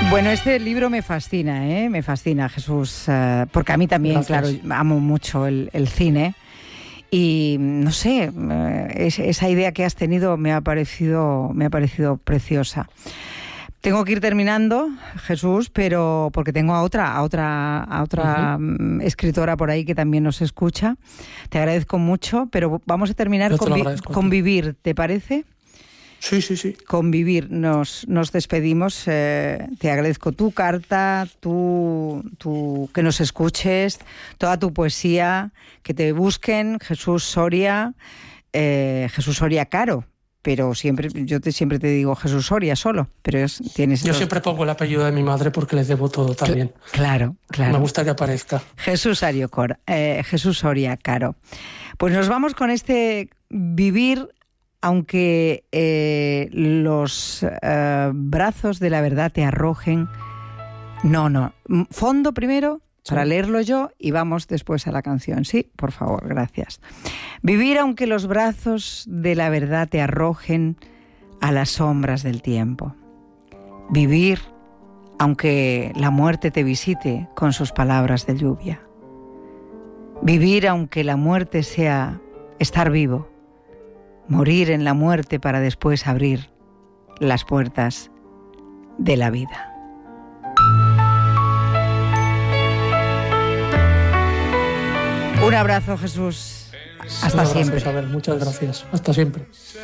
Bueno, este libro me fascina, me fascina, Jesús, porque a mí también, Gracias. claro, amo mucho el cine y no sé, esa idea que has tenido me ha parecido preciosa. Tengo que ir terminando, Jesús, pero porque tengo a otra escritora por ahí que también nos escucha. Te agradezco mucho, pero vamos a terminar Yo te lo agradezco a con ti. Vivir, ¿te parece? Sí. Con Vivir nos despedimos. Te agradezco tu carta, que nos escuches, toda tu poesía, que te busquen, Jesús Soria Caro. Pero siempre te digo Jesús Soria solo, pero Yo siempre pongo el apellido de mi madre porque les debo todo también. Claro. Me gusta que aparezca. Jesús Soria Caro. Pues nos vamos con este Vivir, aunque los brazos de la verdad te arrojen. No. Fondo primero, para leerlo yo, y vamos después a la canción. Sí, por favor, gracias. Vivir aunque los brazos de la verdad te arrojen a las sombras del tiempo. Vivir aunque la muerte te visite con sus palabras de lluvia. Vivir aunque la muerte sea estar vivo. Morir en la muerte para después abrir las puertas de la vida. Un abrazo, Jesús. Hasta siempre. Isabel. Muchas gracias. Hasta siempre.